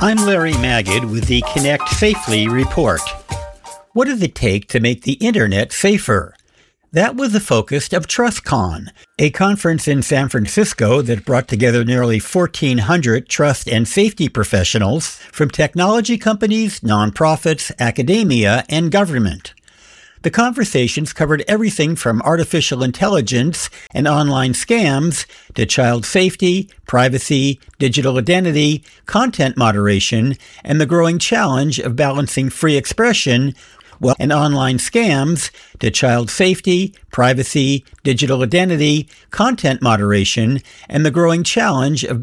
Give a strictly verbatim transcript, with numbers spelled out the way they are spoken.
I'm Larry Magid with the Connect Safely report. What does it take to make the internet safer? That was the focus of TrustCon, a conference in San Francisco that brought together nearly fourteen hundred trust and safety professionals from technology companies, nonprofits, academia, and government. The conversations covered everything from artificial intelligence and online scams to child safety, privacy, digital identity, content moderation, and the growing challenge of balancing free expression well, and online scams to child safety, privacy, digital identity, content moderation, and the growing challenge of